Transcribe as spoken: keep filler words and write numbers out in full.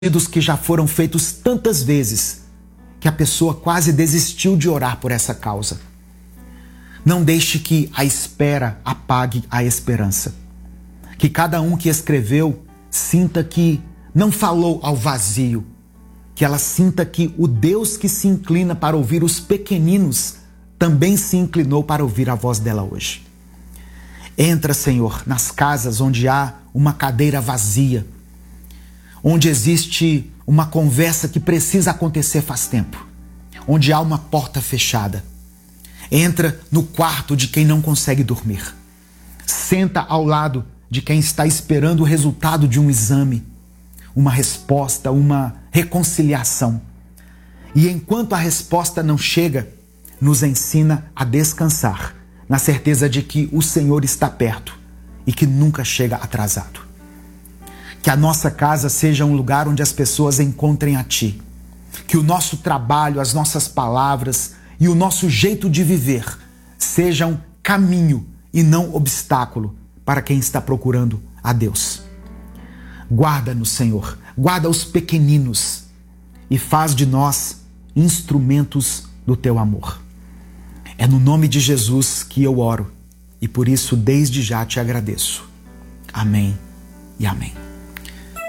pedidos que já foram feitos tantas vezes que a pessoa quase desistiu de orar por essa causa. Não deixe que a espera apague a esperança. Que cada um que escreveu sinta que não falou ao vazio. Que ela sinta que o Deus que se inclina para ouvir os pequeninos também se inclinou para ouvir a voz dela hoje. Entra, Senhor, nas casas onde há uma cadeira vazia, onde existe uma conversa que precisa acontecer faz tempo, onde há uma porta fechada. Entra no quarto de quem não consegue dormir. Senta ao lado de quem está esperando o resultado de um exame, uma resposta, uma reconciliação. E enquanto a resposta não chega, nos ensina a descansar, na certeza de que o Senhor está perto e que nunca chega atrasado. Que a nossa casa seja um lugar onde as pessoas encontrem a Ti. Que o nosso trabalho, as nossas palavras e o nosso jeito de viver sejam caminho e não obstáculo para quem está procurando a Deus. Guarda-nos, Senhor, guarda os pequeninos e faz de nós instrumentos do Teu amor. É no nome de Jesus que eu oro e por isso desde já te agradeço. Amém e amém.